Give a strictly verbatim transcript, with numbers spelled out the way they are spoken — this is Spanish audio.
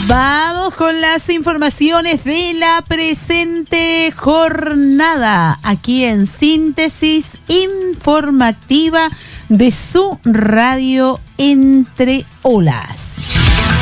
Vamos con las informaciones de la presente jornada, aquí en Síntesis Informativa de su radio Entre Olas.